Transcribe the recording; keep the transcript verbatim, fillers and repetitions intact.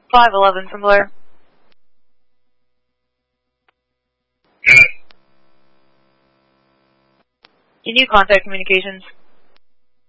five eleven from Blair. Good. Can you contact communications?